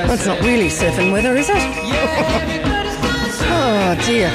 Well, it's not really surfing weather, is it? Oh, dear.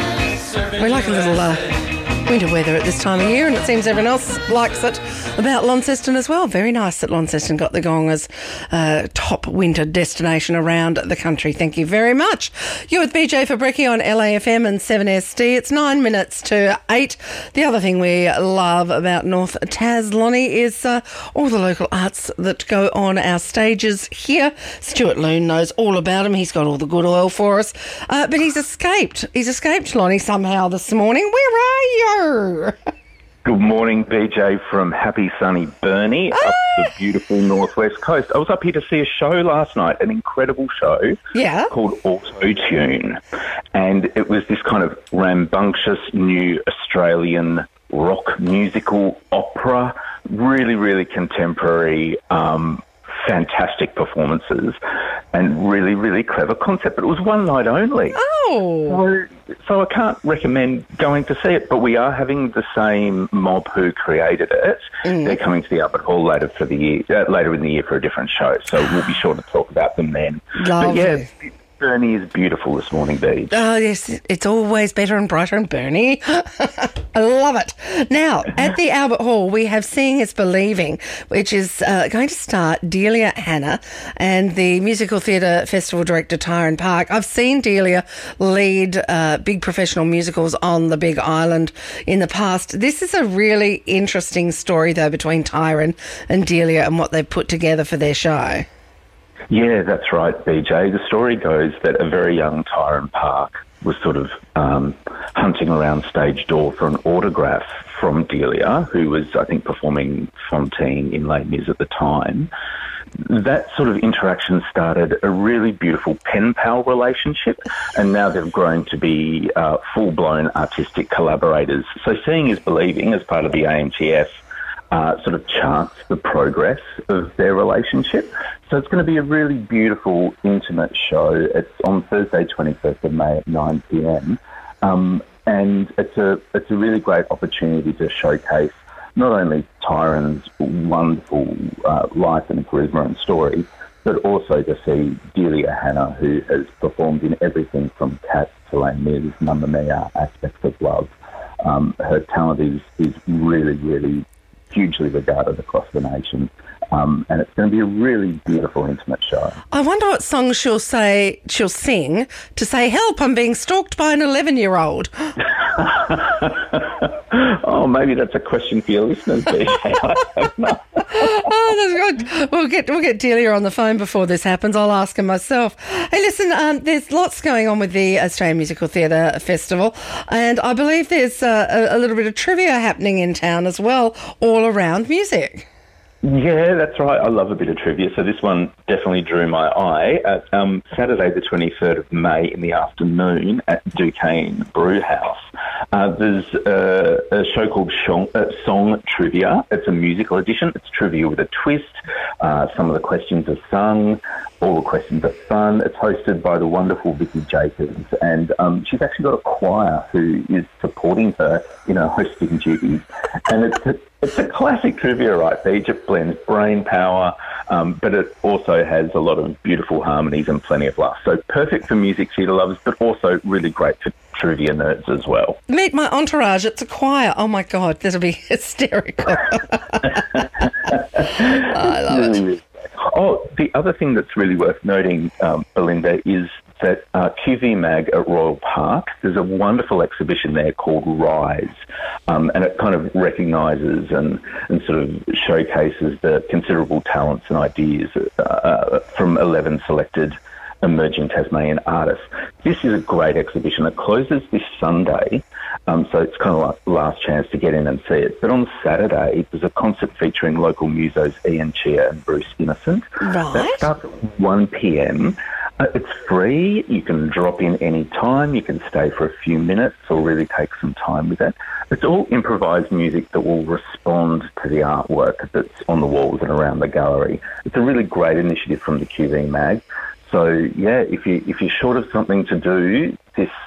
We like a little winter weather at this time of year, and it seems everyone else likes it about Launceston as well. Very nice that Launceston got the gong as top winter destination around the country. Thank you very much. You're with BJ Fabricki on LAFM and 7SD. It's 9 minutes to 8. The other thing we love about North Tas, Lonnie, is all the local arts that go on our stages here. Stuart Loon knows all about him. He's got all the good oil for us. But he's escaped. He's escaped, Lonnie, somehow this morning. Where are you? Good morning, BJ, from happy sunny Burnie up the beautiful northwest coast. I was up here to see a show last night, an incredible show called Auto Tune, and it was this kind of rambunctious new Australian rock musical opera, really, really contemporary, fantastic performances and really, really clever concept. But it was one night only. Oh! So I can't recommend going to see it, but we are having the same mob who created it. They're coming to the Albert Hall later in the year for a different show, so we'll be sure to talk about them then. Lovely. But yeah, Burnie is beautiful this morning, Beej. Oh, yes, it's always better and brighter in Burnie. I love it. Now, at the Albert Hall, we have Seeing is Believing, which is going to star Delia Hanna and the Musical Theatre Festival director, Tyron Park. I've seen Delia lead big professional musicals on the Big Island in the past. This is a really interesting story, though, between Tyron and Delia and what they've put together for their show. Yeah, that's right, BJ. The story goes that a very young Tyron Park was sort of hunting around stage door for an autograph from Delia, who was, I think, performing Fontaine in Les Mis at the time. That sort of interaction started a really beautiful pen-pal relationship, and now they've grown to be full-blown artistic collaborators. So Seeing is Believing, as part of the AMTF, sort of charts the progress of their relationship. So it's going to be a really beautiful, intimate show. It's on Thursday, 21st of May at 9 p.m. And it's a really great opportunity to showcase not only Tyron's wonderful life and charisma and story, but also to see Delia Hanna, who has performed in everything from Cats to Les Mis, Mamma Mia, Aspects of Love. Her talent is really, really hugely regarded across the nation. And it's going to be a really beautiful, intimate show. I wonder what song she'll sing to say, "Help, I'm being stalked by an 11-year-old." Oh, maybe that's a question for your listeners, BJ. I don't know. Oh, that's good. We'll get Delia on the phone before this happens. I'll ask her myself. Hey, listen, there's lots going on with the Australian Musical Theatre Festival, and I believe there's a little bit of trivia happening in town as well, all around music. Yeah, that's right. I love a bit of trivia. So this one definitely drew my eye. Saturday the 23rd of May in the afternoon at Duquesne Brew House, there's a show called Song Trivia. It's a musical edition. It's trivia with a twist. Some of the questions are sung. All the questions are fun. It's hosted by the wonderful Vicky Jacobs, and she's actually got a choir who is supporting her in her hosting duties. And it's a classic trivia, right, Beej? It blends brain power, but it also has a lot of beautiful harmonies and plenty of laughs. So perfect for music theatre lovers, but also really great for trivia nerds as well. Meet my entourage. It's a choir. Oh, my God. That'll be hysterical. I love it. Oh, the other thing that's really worth noting, Belinda, is that QV Mag at Royal Park, there's a wonderful exhibition there called Rise, and it kind of recognises and sort of showcases the considerable talents and ideas from 11 selected emerging Tasmanian artists. This is a great exhibition. It closes this Sunday, so it's kind of like the last chance to get in and see it. But on Saturday, there's a concert featuring local musos Ian Chia and Bruce Innocent. Right. That starts at 1 p.m. It's free. You can drop in any time. You can stay for a few minutes or really take some time with it. It's all improvised music that will respond to the artwork that's on the walls and around the gallery. It's a really great initiative from the QV Mag. So, yeah, if you're short of something to do this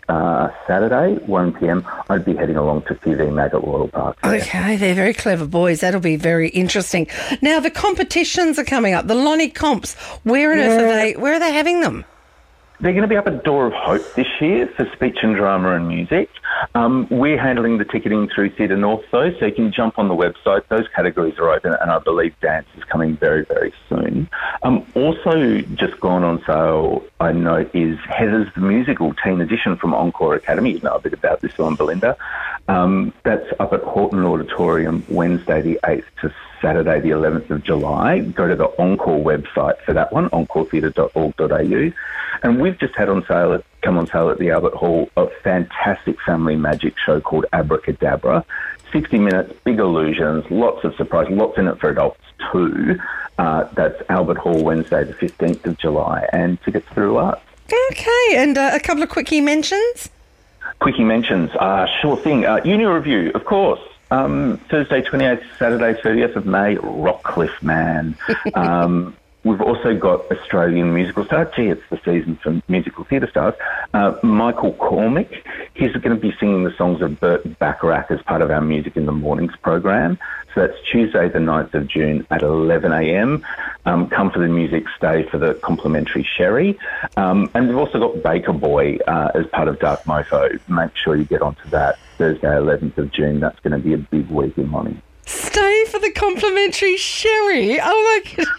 Saturday, 1 p.m, I'd be heading along to TV Mag at Royal Park. There. Okay, they're very clever boys. That'll be very interesting. Now, the competitions are coming up. The Lonnie Comps. Where on earth are they having them? They're going to be up at Door of Hope this year for speech and drama and music. We're handling the ticketing through Theatre North, though, so you can jump on the website. Those categories are open, and I believe dance is coming very, very soon. Also just gone on sale, I note, is Heather's the Musical Teen Edition from Encore Academy. You know a bit about this one, Belinda. That's up at Horton Auditorium Wednesday the 8th to Saturday the 11th of July. Go to the Encore website for that one, encoretheatre.org.au. And we've just had come on sale at the Albert Hall, a fantastic family magic show called Abracadabra. 60 minutes, big illusions, lots of surprise, lots in it for adults too. That's Albert Hall, Wednesday the 15th of July, and tickets through us. Okay, and a couple of quickie mentions? Quickie mentions, sure thing. Uni Review, of course. Thursday 28th, Saturday 30th of May, Rockcliffe Man. We've also got Australian musical star. Gee, it's the season for musical theatre stars. Michael Cormick. He's going to be singing the songs of Burt Bacharach as part of our Music in the Mornings program. So that's Tuesday the 9th of June at 11 a.m. Come for the music, stay for the complimentary sherry. And we've also got Baker Boy as part of Dark Mofo. Make sure you get onto that Thursday 11th of June. That's going to be a big week in Lonnie. Stay for the complimentary sherry. Oh,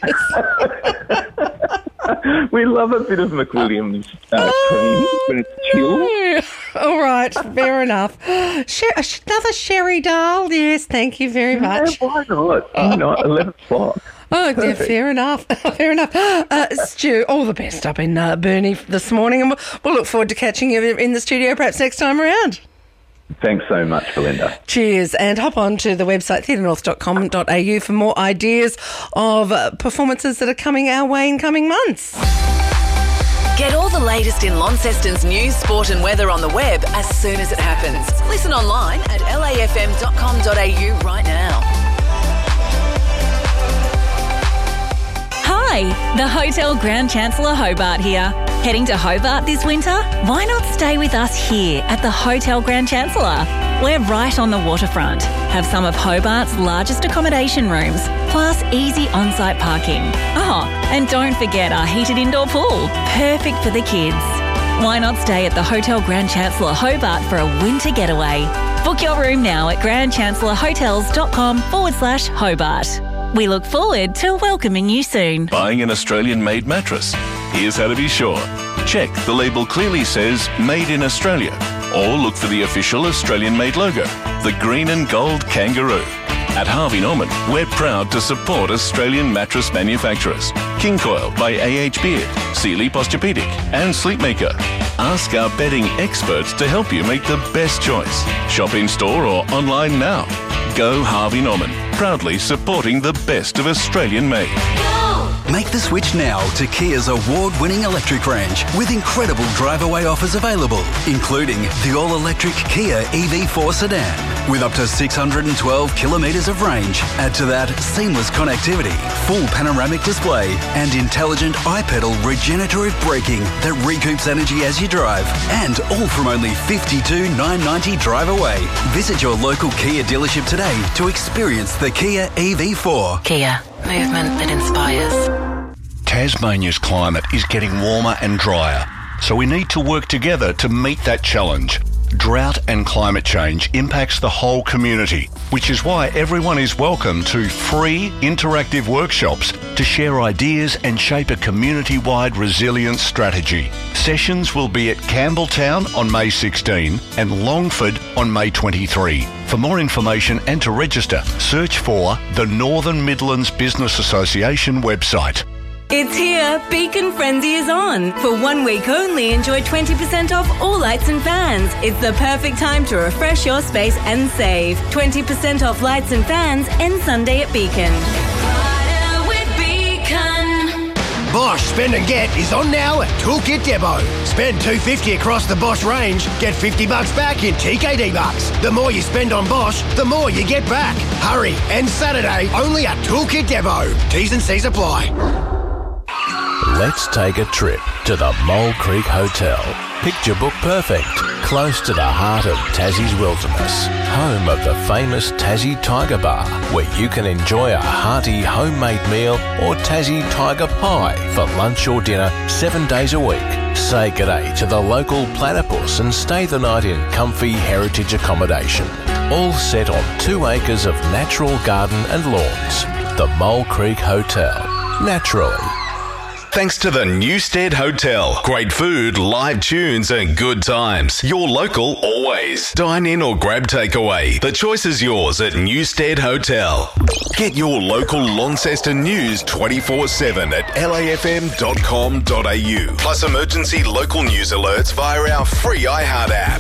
my goodness. We love a bit of McWilliams cream when it's chilled. All right, fair enough. Another sherry, doll. Yes, thank you very much. Yeah, why not? Why not? 11 o'clock. Oh, yeah, fair enough. Fair enough. Stu, all the best up in Burnie this morning, and we'll look forward to catching you in the studio perhaps next time around. Thanks so much, Belinda. Cheers. And hop on to the website, theatrenorth.com.au for more ideas of performances that are coming our way in coming months. Get all the latest in Launceston's news, sport and weather on the web as soon as it happens. Listen online at lafm.com.au right now. Hi, the Hotel Grand Chancellor Hobart here. Heading to Hobart this winter? Why not stay with us here at the Hotel Grand Chancellor? We're right on the waterfront, have some of Hobart's largest accommodation rooms, plus easy on-site parking. Oh, and don't forget our heated indoor pool, perfect for the kids. Why not stay at the Hotel Grand Chancellor Hobart for a winter getaway? Book your room now at grandchancellorhotels.com/Hobart. We look forward to welcoming you soon. Buying an Australian-made mattress? Here's how to be sure. Check the label clearly says Made in Australia, or look for the official Australian-made logo, the green and gold kangaroo. At Harvey Norman, we're proud to support Australian mattress manufacturers. King Coil by A.H. Beard, Sealy Posturepedic and Sleepmaker. Ask our bedding experts to help you make the best choice. Shop in store or online now. Go Harvey Norman, proudly supporting the best of Australian made. Make the switch now to Kia's award-winning electric range with incredible drive-away offers available, including the all-electric Kia EV4 sedan with up to 612 kilometres of range. Add to that seamless connectivity, full panoramic display and intelligent iPedal regenerative braking that recoups energy as you drive, and all from only $52,990 drive away. Visit your local Kia dealership today to experience the Kia EV4. Kia, movement that inspires. Tasmania's climate is getting warmer and drier, so we need to work together to meet that challenge. Drought and climate change impacts the whole community, which is why everyone is welcome to free interactive workshops to share ideas and shape a community-wide resilience strategy. Sessions will be at Campbelltown on May 16 and Longford on May 23. For more information and to register, search for the Northern Midlands Business Association website. It's here, Beacon Frenzy is on. For 1 week only, enjoy 20% off all lights and fans. It's the perfect time to refresh your space and save. 20% off lights and fans ends Sunday at Beacon. Bosch Spend and Get is on now at Toolkit Depot. Spend $250 across the Bosch range, get $50 back in TKD bucks. The more you spend on Bosch, the more you get back. Hurry, and Saturday only at Toolkit Depot. T's and C's apply. Let's take a trip to the Mole Creek Hotel. Picture book perfect. close to the heart of Tassie's wilderness, home of the famous Tassie Tiger Bar, where you can enjoy a hearty homemade meal or Tassie Tiger Pie for lunch or dinner 7 days a week. Say g'day to the local platypus and stay the night in comfy heritage accommodation. All set on 2 acres of natural garden and lawns. The Mole Creek Hotel. Naturally. Thanks to the Newstead Hotel. Great food, live tunes and good times. Your local always. Dine in or grab takeaway. The choice is yours at Newstead Hotel. Get your local Launceston news 24/7 at lafm.com.au. Plus emergency local news alerts via our free iHeart app.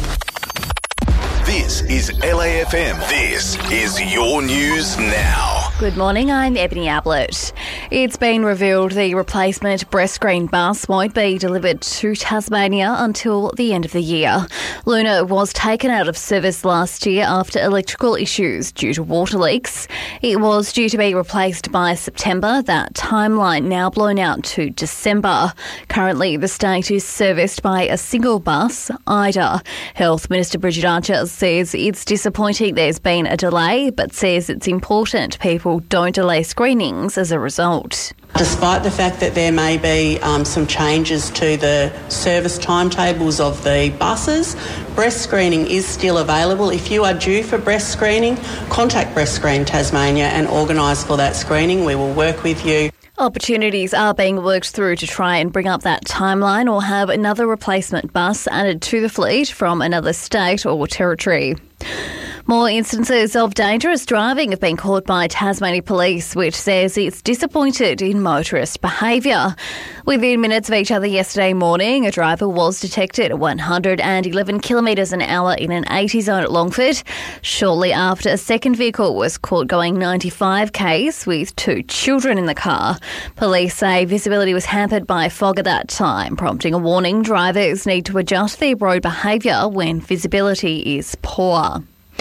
This is LAFM. This is your news now. Good morning, I'm Ebony Ablett. It's been revealed the replacement breast screen bus won't be delivered to Tasmania until the end of the year. Luna was taken out of service last year after electrical issues due to water leaks. It was due to be replaced by September, that timeline now blown out to December. Currently, the state is serviced by a single bus, Ida. Health Minister Bridget Archer says it's disappointing there's been a delay, but says it's important people don't delay screenings as a result. Despite the fact that there may be some changes to the service timetables of the buses, breast screening is still available. If you are due for breast screening, contact Breast Screen Tasmania and organise for that screening. We will work with you. Opportunities are being worked through to try and bring up that timeline or have another replacement bus added to the fleet from another state or territory. More instances of dangerous driving have been caught by Tasmania Police, which says it's disappointed in motorist behaviour. Within minutes of each other yesterday morning, a driver was detected at 111 kilometres an hour in an 80 zone at Longford. Shortly after, a second vehicle was caught going 95 k's with 2 children in the car. Police say visibility was hampered by fog at that time, prompting a warning drivers need to adjust their road behaviour when visibility is poor.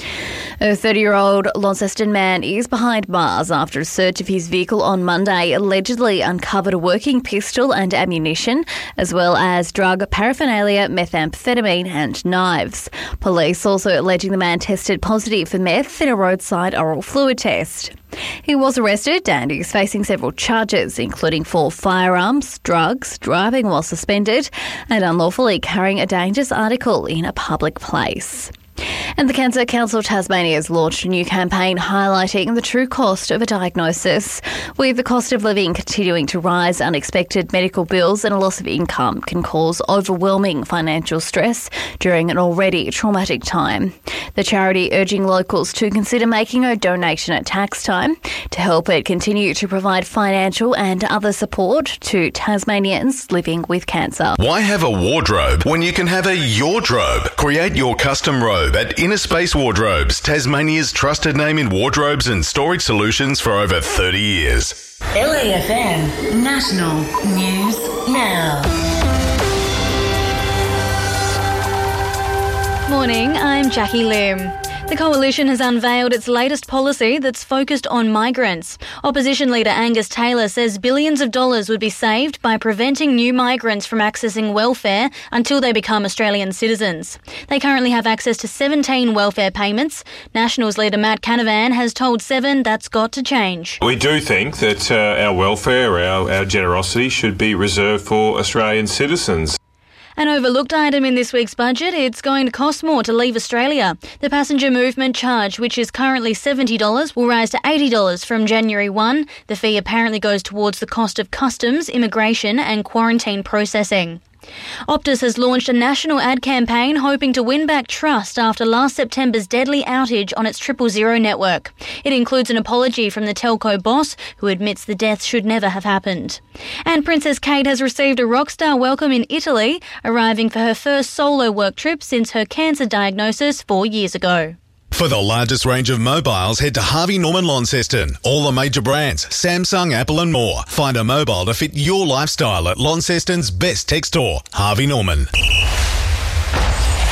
A 30-year-old Launceston man is behind bars after a search of his vehicle on Monday allegedly uncovered a working pistol and ammunition, as well as drug paraphernalia, methamphetamine and knives. Police also alleging the man tested positive for meth in a roadside oral fluid test. He was arrested and is facing several charges, including for firearms, drugs, driving while suspended and unlawfully carrying a dangerous article in a public place. And the Cancer Council of Tasmania has launched a new campaign highlighting the true cost of a diagnosis. With the cost of living continuing to rise, unexpected medical bills and a loss of income can cause overwhelming financial stress during an already traumatic time. The charity urging locals to consider making a donation at tax time to help it continue to provide financial and other support to Tasmanians living with cancer. Why have a wardrobe when you can have a yardrobe? Create your custom robe at Inner Space Wardrobes, Tasmania's trusted name in wardrobes and storage solutions for over 30 years. LAFM National News Now. Morning, I'm Jackie Lim. The Coalition has unveiled its latest policy that's focused on migrants. Opposition leader Angus Taylor says billions of dollars would be saved by preventing new migrants from accessing welfare until they become Australian citizens. They currently have access to 17 welfare payments. Nationals leader Matt Canavan has told Seven that's got to change. We do think that our welfare, our generosity should be reserved for Australian citizens. An overlooked item in this week's budget, it's going to cost more to leave Australia. The passenger movement charge, which is currently $70, will rise to $80 from January 1. The fee apparently goes towards the cost of customs, immigration and quarantine processing. Optus has launched a national ad campaign hoping to win back trust after last September's deadly outage on its 000 network. It includes an apology from the telco boss, who admits the death should never have happened. And Princess Kate has received a rockstar welcome in Italy, arriving for her first solo work trip since her cancer diagnosis 4 years ago. For the largest range of mobiles, head to Harvey Norman Launceston. All the major brands, Samsung, Apple and more. Find a mobile to fit your lifestyle at Launceston's best tech store, Harvey Norman.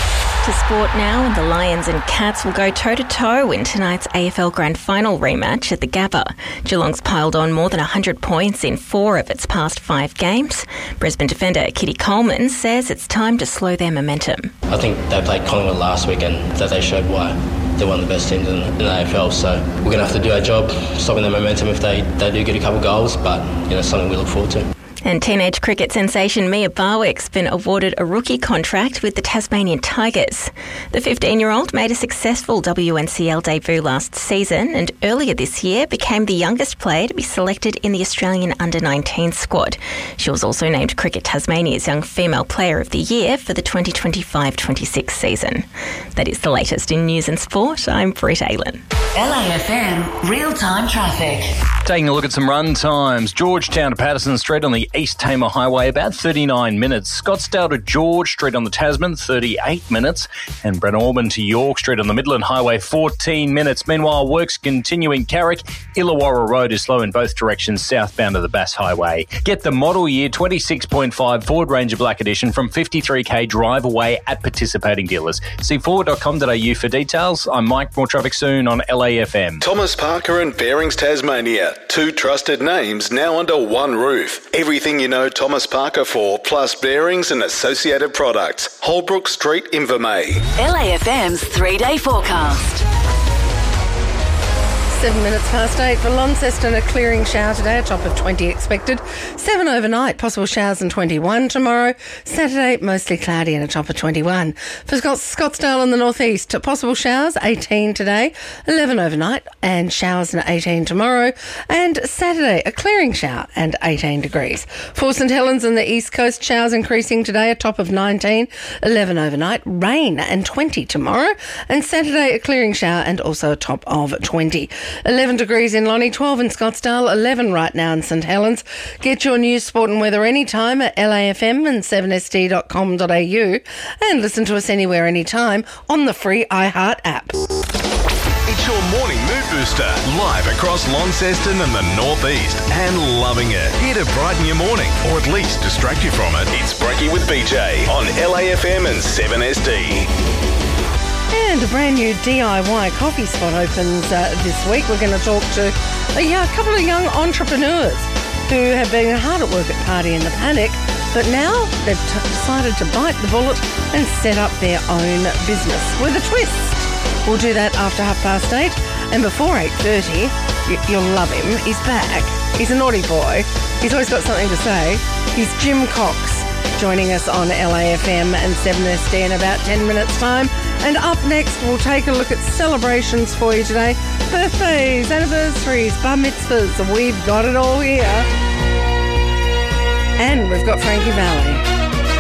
To sport now, and the Lions and Cats will go toe-to-toe in tonight's AFL Grand Final rematch at the Gabba. Geelong's piled on more than 100 points in 4 of its past 5 games. Brisbane defender Kitty Coleman says it's time to slow their momentum. I think they played Collingwood last week and that they showed why they're one of the best teams in the AFL, so we're going to have to do our job stopping their momentum if they do get a couple of goals, but something we look forward to. And teenage cricket sensation Mia Barwick's been awarded a rookie contract with the Tasmanian Tigers. The 15-year-old made a successful WNCL debut last season and earlier this year became the youngest player to be selected in the Australian Under-19 squad. She was also named Cricket Tasmania's Young Female Player of the Year for the 2025-26 season. That is the latest in news and sport. I'm Britt Aylan. LAFM real-time traffic. Taking a look at some run times. Georgetown to Patterson Street on the East Tamar Highway, about 39 minutes. Scottsdale to George Street on the Tasman, 38 minutes. And Brenorman to York Street on the Midland Highway, 14 minutes. Meanwhile, works continue in Carrick. Illawarra Road is slow in both directions, southbound of the Bass Highway. Get the model year 26.5 Ford Ranger Black Edition from 53k drive away at participating dealers. See Ford.com.au for details. I'm Mike. More traffic soon on LAFM. Thomas Parker and Bearings Tasmania. 2 trusted names now under one roof. Everything you know Thomas Parker for, plus bearings and associated products. Holbrook Street, Invermay. LAFM's 3-day forecast. 7 minutes past 8 for Launceston, a clearing shower today, a top of 20 expected. 7 overnight, possible showers and 21 tomorrow. Saturday, mostly cloudy and a top of 21. For Scottsdale in the northeast, possible showers, 18 today, 11 overnight and showers and 18 tomorrow. And Saturday, a clearing shower and 18 degrees. For St Helens and the east coast, showers increasing today, a top of 19, 11 overnight, rain and 20 tomorrow. And Saturday, a clearing shower and also a top of 20. 11 degrees in Lonnie, 12 in Scottsdale, 11 right now in St Helens. Get your news, sport and weather anytime at LAFM and 7sd.com.au and listen to us anywhere, anytime on the free iHeart app. It's your morning mood booster, live across Launceston and the northeast, and loving it. Here to brighten your morning, or at least distract you from it. It's Brekkie with BJ on LAFM and 7SD. And a brand new DIY coffee spot opens this week. We're going to talk to a couple of young entrepreneurs who have been hard at work at Party in the Paddock, but now they've decided to bite the bullet and set up their own business with a twist. We'll do that after 8:30. And before 8:30, you'll love him. He's back. He's a naughty boy. He's always got something to say. He's Jim Cox, joining us on LAFM and 7SD in about 10 minutes' time. And up next, we'll take a look at celebrations for you today. Birthdays, anniversaries, bar mitzvahs. We've got it all here. And we've got Frankie Valli.